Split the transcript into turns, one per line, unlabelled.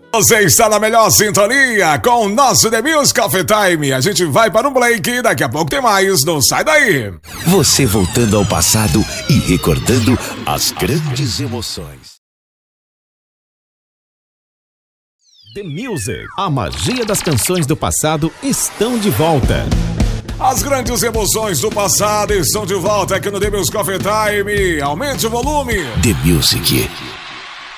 Você está na melhor sintonia com o nosso The Music Coffee Time. A gente vai para um break e daqui a pouco tem mais. Não sai daí.
Você voltando ao passado e recordando as grandes emoções.
The Music, a magia das canções do passado estão de volta.
As grandes emoções do passado estão de volta aqui no The Music Coffee Time. Aumente o volume.
The Music,